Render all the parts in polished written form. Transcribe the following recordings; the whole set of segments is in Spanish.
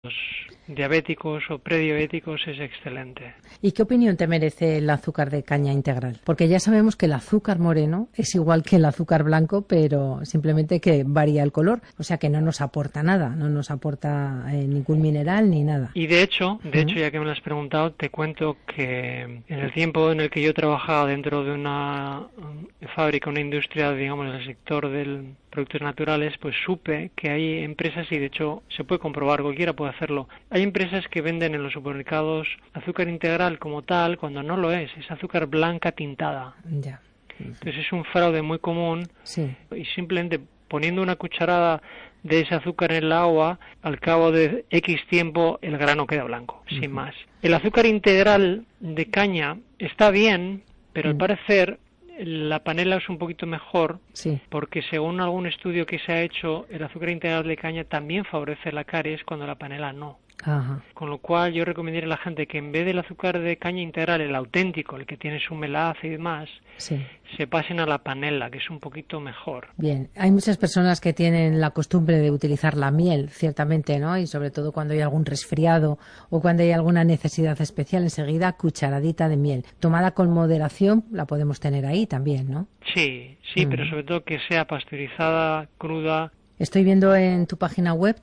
diabéticos o prediabéticos es excelente. ¿Y qué opinión te merece el azúcar de caña integral? Porque ya sabemos que el azúcar moreno es igual que el azúcar blanco, pero simplemente que varía el color, o sea que no nos aporta nada, no nos aporta ningún mineral ni nada. Y de hecho, ya que me lo has preguntado, te cuento que en el tiempo en el que yo trabajaba dentro de una fábrica, una industria, digamos, en el sector del productos naturales, pues supe que hay empresas, y de hecho se puede comprobar, cualquiera puede hacerlo, hay empresas que venden en los supermercados azúcar integral como tal, cuando no lo es azúcar blanca tintada. Ya. Entonces es un fraude muy común, sí. Y simplemente poniendo una cucharada de ese azúcar en el agua, al cabo de X tiempo el grano queda blanco, sin más. El azúcar integral de caña está bien, pero al parecer la panela es un poquito mejor, porque según algún estudio que se ha hecho, el azúcar integral de caña también favorece la caries cuando la panela no. Ajá. Con lo cual yo recomendaría a la gente que en vez del azúcar de caña integral, el auténtico, el que tiene su melaza y demás, se pasen a la panela, que es un poquito mejor. Bien, hay muchas personas que tienen la costumbre de utilizar la miel, ciertamente, ¿no? Y sobre todo cuando hay algún resfriado o cuando hay alguna necesidad especial, enseguida cucharadita de miel. Tomada con moderación, la podemos tener ahí también, ¿no? Sí, pero sobre todo que sea pasteurizada, cruda. Estoy viendo en tu página web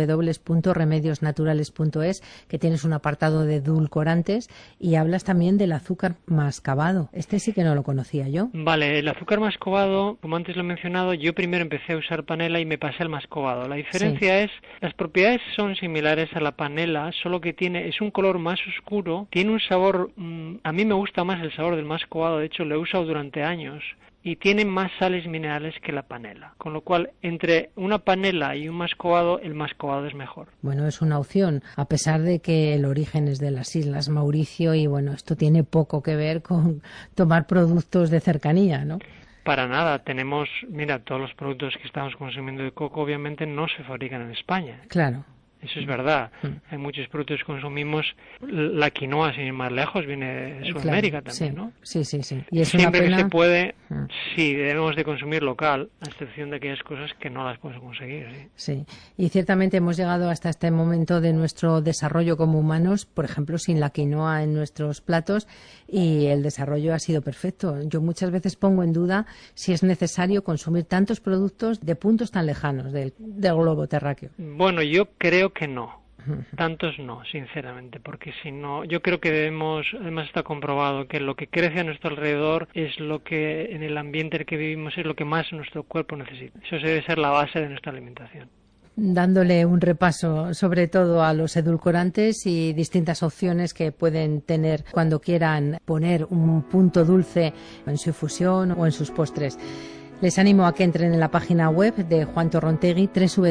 www.remediosnaturales.es que tienes un apartado de edulcorantes y hablas también del azúcar mascabado. Este sí que no lo conocía yo. Vale, el azúcar mascabado, como antes lo he mencionado, yo primero empecé a usar panela y me pasé al mascabado. La diferencia es, las propiedades son similares a la panela, solo que es un color más oscuro, tiene un sabor, a mí me gusta más el sabor del mascabado, de hecho lo he usado durante años. Y tiene más sales minerales que la panela. Con lo cual, entre una panela y un mascabado, el mascabado es mejor. Bueno, es una opción, a pesar de que el origen es de las Islas Mauricio y, bueno, esto tiene poco que ver con tomar productos de cercanía, ¿no? Para nada. Tenemos, mira, todos los productos que estamos consumiendo de coco obviamente no se fabrican en España. Claro. Eso es verdad. Hay muchos productos que consumimos. La quinoa, sin ir más lejos, viene de Sudamérica también, ¿no? Sí. Y es siempre una pena... que se puede, sí, debemos de consumir local, a excepción de aquellas cosas que no las podemos conseguir. Sí, y ciertamente hemos llegado hasta este momento de nuestro desarrollo como humanos, por ejemplo, sin la quinoa en nuestros platos, y el desarrollo ha sido perfecto. Yo muchas veces pongo en duda si es necesario consumir tantos productos de puntos tan lejanos del globo terráqueo. Bueno, yo creo que no. Tantos no, sinceramente, porque si no, yo creo que debemos, además está comprobado que lo que crece a nuestro alrededor es lo que en el ambiente en el que vivimos es lo que más nuestro cuerpo necesita. Eso debe ser la base de nuestra alimentación. Dándole un repaso sobre todo a los edulcorantes y distintas opciones que pueden tener cuando quieran poner un punto dulce en su infusión o en sus postres. Les animo a que entren en la página web de Juan Torrontegui,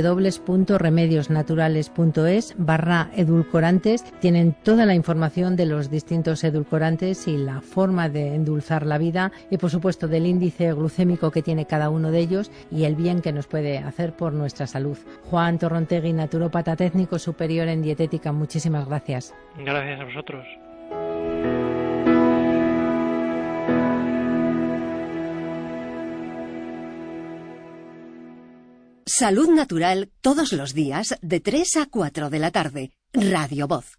www.remediosnaturales.es/edulcorantes. Tienen toda la información de los distintos edulcorantes y la forma de endulzar la vida y, por supuesto, del índice glucémico que tiene cada uno de ellos y el bien que nos puede hacer por nuestra salud. Juan Torrontegui, naturópata técnico superior en dietética, muchísimas gracias. Gracias a vosotros. Salud Natural todos los días de 3 a 4 de la tarde. Radio Voz.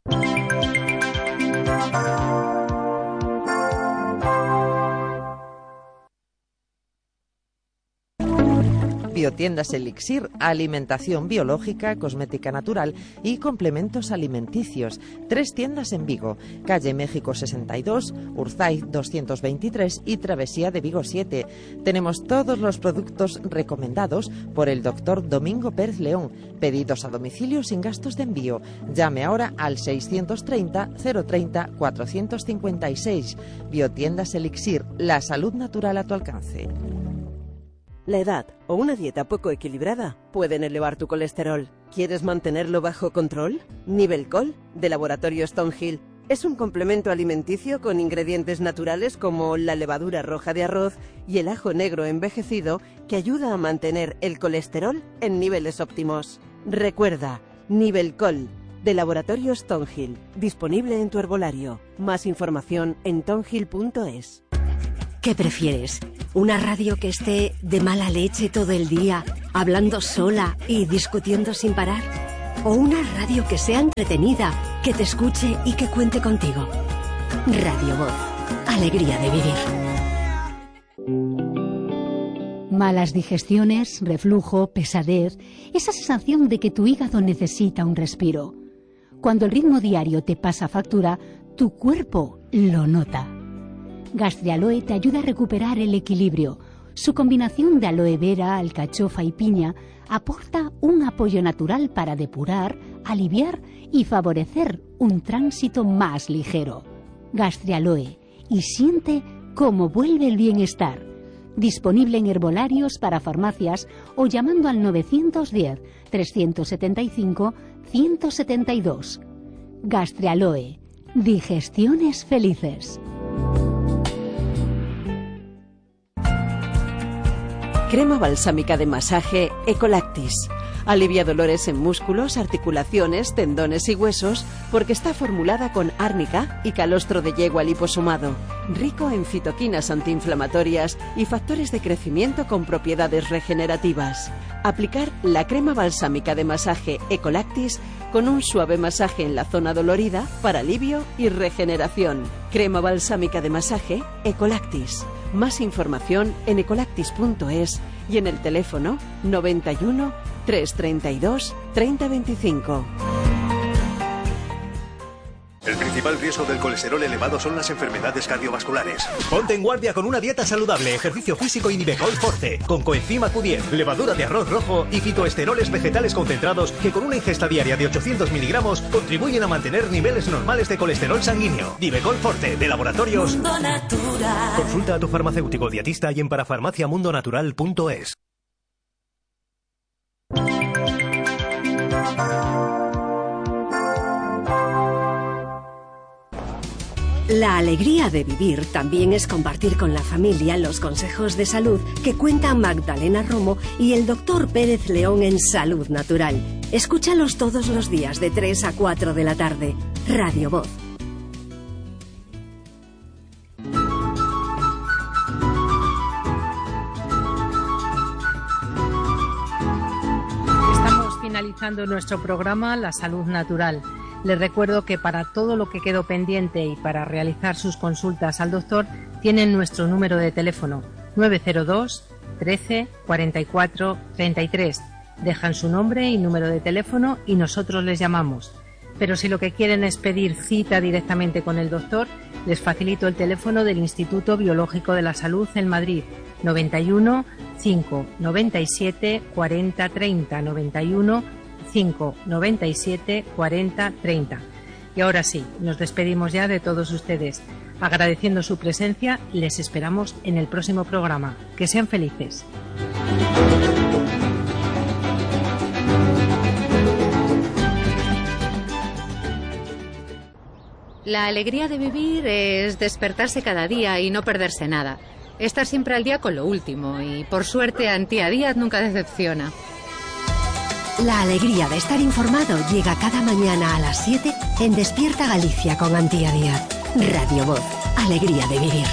Biotiendas Elixir, alimentación biológica, cosmética natural y complementos alimenticios. 3 tiendas en Vigo, calle México 62, Urzaiz 223 y Travesía de Vigo 7. Tenemos todos los productos recomendados por el doctor Domingo Pérez León. Pedidos a domicilio sin gastos de envío. Llame ahora al 630 030 456. Biotiendas Elixir, la salud natural a tu alcance. La edad o una dieta poco equilibrada pueden elevar tu colesterol. ¿Quieres mantenerlo bajo control? Nivelcol, de Laboratorio Stonehill, es un complemento alimenticio con ingredientes naturales como la levadura roja de arroz y el ajo negro envejecido que ayuda a mantener el colesterol en niveles óptimos. Recuerda, Nivelcol, de Laboratorio Stonehill, disponible en tu herbolario. Más información en tonhill.es. ¿Qué prefieres? ¿Una radio que esté de mala leche todo el día, hablando sola y discutiendo sin parar? o una radio que sea entretenida, que te escuche y que cuente contigo. Radio Voz. Alegría de vivir. Malas digestiones, reflujo, pesadez, esa sensación de que tu hígado necesita un respiro. Cuando el ritmo diario te pasa factura, tu cuerpo lo nota. Gastrialoe te ayuda a recuperar el equilibrio. Su combinación de aloe vera, alcachofa y piña aporta un apoyo natural para depurar, aliviar y favorecer un tránsito más ligero. Gastrialoe, y siente cómo vuelve el bienestar. Disponible en herbolarios para farmacias o llamando al 910-375-172. Gastrialoe. Digestiones felices. Crema balsámica de masaje Ecolactis. Alivia dolores en músculos, articulaciones, tendones y huesos porque está formulada con árnica y calostro de yegua liposomado, rico en fitoquinas antiinflamatorias y factores de crecimiento con propiedades regenerativas. Aplicar la crema balsámica de masaje Ecolactis con un suave masaje en la zona dolorida para alivio y regeneración. Crema balsámica de masaje Ecolactis. Más información en ecolactis.es y en el teléfono 91 332 3025. El principal riesgo del colesterol elevado son las enfermedades cardiovasculares. Ponte en guardia con una dieta saludable, ejercicio físico y Nivecol Forte, con coenzima Q10, levadura de arroz rojo y fitoesteroles vegetales concentrados que con una ingesta diaria de 800 miligramos contribuyen a mantener niveles normales de colesterol sanguíneo. Nivecol Forte, de Laboratorios Mundo Natural. Consulta a tu farmacéutico dietista y en parafarmaciamundonatural.es. La alegría de vivir también es compartir con la familia los consejos de salud que cuentan Magdalena Romo y el Dr. Pérez León en Salud Natural. Escúchalos todos los días de 3 a 4 de la tarde. Radio Voz. Estamos finalizando nuestro programa La Salud Natural. Les recuerdo que para todo lo que quedó pendiente y para realizar sus consultas al doctor tienen nuestro número de teléfono 902 13 44 33. Dejan su nombre y número de teléfono y nosotros les llamamos. Pero si lo que quieren es pedir cita directamente con el doctor, les facilito el teléfono del Instituto Biológico de la Salud en Madrid, 91 5 97 40 30, 91 5 97 40 30. Y ahora sí, nos despedimos ya de todos ustedes. Agradeciendo su presencia, les esperamos en el próximo programa. Que sean felices. La alegría de vivir es despertarse cada día y no perderse nada. Estar siempre al día con lo último y, por suerte, Antía Díaz nunca decepciona. La alegría de estar informado llega cada mañana a las 7 en Despierta Galicia con Antía Díaz. Radio Voz. Alegría de vivir.